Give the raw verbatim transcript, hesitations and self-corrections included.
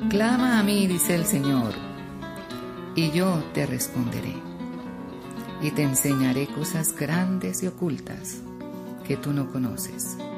Clama a mí, dice el Señor, y yo te responderé, y te enseñaré cosas grandes y ocultas que tú no conoces.